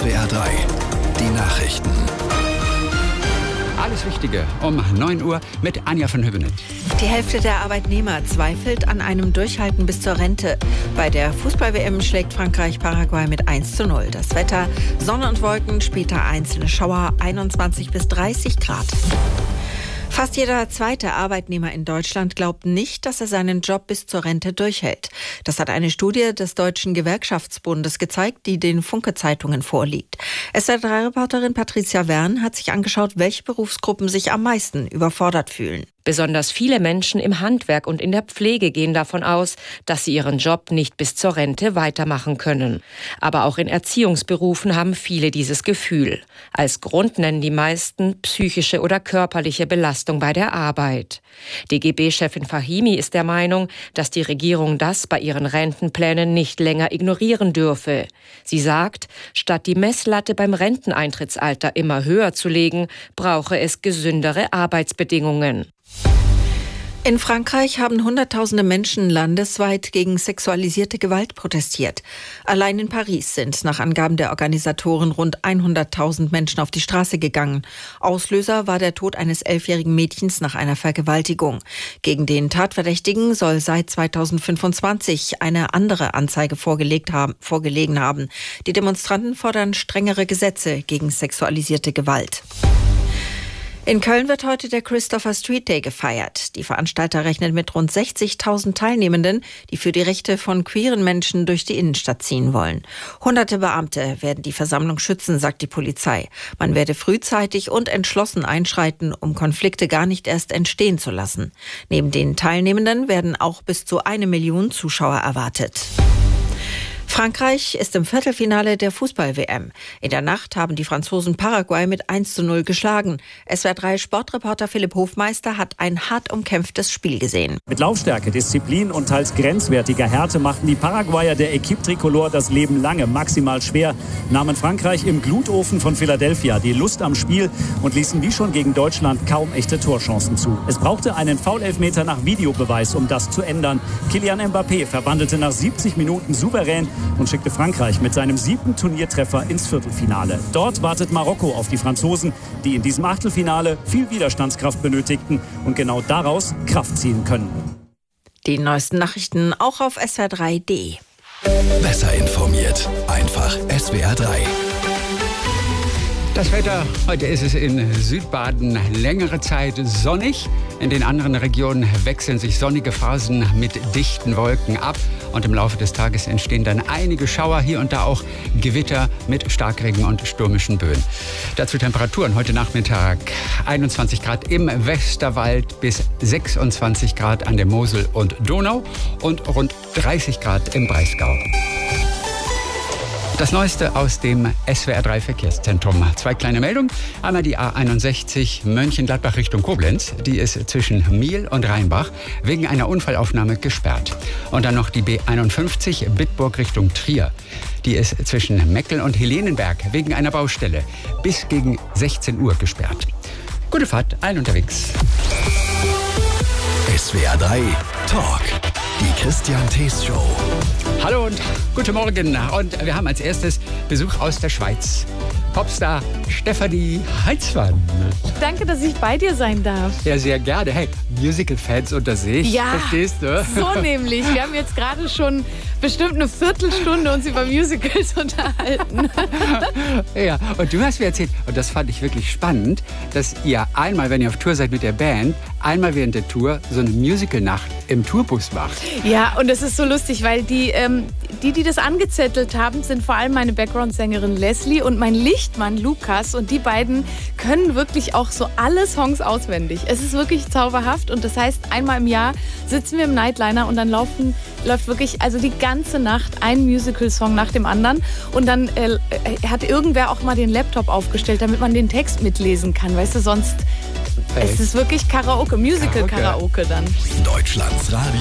SWR 3, die Nachrichten. Alles Wichtige um 9 Uhr mit Anja von Hübbenet. Die Hälfte der Arbeitnehmer zweifelt an einem Durchhalten bis zur Rente. Bei der Fußball-WM schlägt Frankreich Paraguay mit 1:0. Das Wetter: Sonne und Wolken, später einzelne Schauer, 21 bis 30 Grad. Fast jeder zweite Arbeitnehmer in Deutschland glaubt nicht, dass er seinen Job bis zur Rente durchhält. Das hat eine Studie des Deutschen Gewerkschaftsbundes gezeigt, die den Funke-Zeitungen vorliegt. SWR3-Reporterin Patricia Wern hat sich angeschaut, welche Berufsgruppen sich am meisten überfordert fühlen. Besonders viele Menschen im Handwerk und in der Pflege gehen davon aus, dass sie ihren Job nicht bis zur Rente weitermachen können. Aber auch in Erziehungsberufen haben viele dieses Gefühl. Als Grund nennen die meisten psychische oder körperliche Belastung bei der Arbeit. DGB-Chefin Fahimi ist der Meinung, dass die Regierung das bei ihren Rentenplänen nicht länger ignorieren dürfe. Sie sagt, statt die Messlatte beim Renteneintrittsalter immer höher zu legen, brauche es gesündere Arbeitsbedingungen. In Frankreich haben Hunderttausende Menschen landesweit gegen sexualisierte Gewalt protestiert. Allein in Paris sind nach Angaben der Organisatoren rund 100.000 Menschen auf die Straße gegangen. Auslöser war der Tod eines 11-jährigen Mädchens nach einer Vergewaltigung. Gegen den Tatverdächtigen soll seit 2025 eine andere Anzeige vorgelegen haben. Die Demonstranten fordern strengere Gesetze gegen sexualisierte Gewalt. In Köln wird heute der Christopher Street Day gefeiert. Die Veranstalter rechnen mit rund 60.000 Teilnehmenden, die für die Rechte von queeren Menschen durch die Innenstadt ziehen wollen. Hunderte Beamte werden die Versammlung schützen, sagt die Polizei. Man werde frühzeitig und entschlossen einschreiten, um Konflikte gar nicht erst entstehen zu lassen. Neben den Teilnehmenden werden auch bis zu 1 Million Zuschauer erwartet. Frankreich ist im Viertelfinale der Fußball-WM. In der Nacht haben die Franzosen Paraguay mit 1:0 geschlagen. SWR3-Sportreporter Philipp Hofmeister hat ein hart umkämpftes Spiel gesehen. Mit Laufstärke, Disziplin und teils grenzwertiger Härte machten die Paraguayer der Equipe Tricolore das Leben lange maximal schwer, nahmen Frankreich im Glutofen von Philadelphia die Lust am Spiel und ließen wie schon gegen Deutschland kaum echte Torchancen zu. Es brauchte einen Foul-Elfmeter nach Videobeweis, um das zu ändern. Kylian Mbappé verwandelte nach 70 Minuten souverän und schickte Frankreich mit seinem 7. Turniertreffer ins Viertelfinale. Dort wartet Marokko auf die Franzosen, die in diesem Achtelfinale viel Widerstandskraft benötigten und genau daraus Kraft ziehen können. Die neuesten Nachrichten auch auf swr3.de. Besser informiert, einfach SWR 3. Das Wetter, heute ist es in Südbaden längere Zeit sonnig. In den anderen Regionen wechseln sich sonnige Phasen mit dichten Wolken ab. Und im Laufe des Tages entstehen dann einige Schauer, hier und da auch Gewitter mit Starkregen und stürmischen Böen. Dazu Temperaturen heute Nachmittag 21 Grad im Westerwald bis 26 Grad an der Mosel und Donau und rund 30 Grad im Breisgau. Das Neueste aus dem SWR3 Verkehrszentrum. 2 kleine Meldungen. Einmal die A61 Mönchengladbach Richtung Koblenz. Die ist zwischen Miel und Rheinbach wegen einer Unfallaufnahme gesperrt. Und dann noch die B51 Bitburg Richtung Trier. Die ist zwischen Meckel und Helenenberg wegen einer Baustelle bis gegen 16 Uhr gesperrt. Gute Fahrt, allen unterwegs. SWR 3 Talk. Die Christian Thees Show. Hallo und guten Morgen. Und wir haben als erstes Besuch aus der Schweiz. Popstar Stefanie Heitzmann. Danke, dass ich bei dir sein darf. Ja, sehr gerne. Hey, Musical-Fans unter sich, ja, verstehst du? So nämlich. Wir haben jetzt gerade schon bestimmt eine Viertelstunde uns über Musicals unterhalten. Ja, und du hast mir erzählt, und das fand ich wirklich spannend, dass ihr einmal, wenn ihr auf Tour seid mit der Band, einmal während der Tour so eine Musical-Nacht im Tourbus macht. Ja, und das ist so lustig, weil die das angezettelt haben, sind vor allem meine Background-Sängerin Leslie und mein Lichtmann Lukas. Und die beiden können wirklich auch so alle Songs auswendig. Es ist wirklich zauberhaft. Und das heißt, einmal im Jahr sitzen wir im Nightliner und dann läuft wirklich also die ganze Nacht ein Musical-Song nach dem anderen. Und dann hat irgendwer auch mal den Laptop aufgestellt, damit man den Text mitlesen kann. Weißt du, sonst es ist wirklich Karaoke, Musical-Karaoke dann. Deutschlands Radio.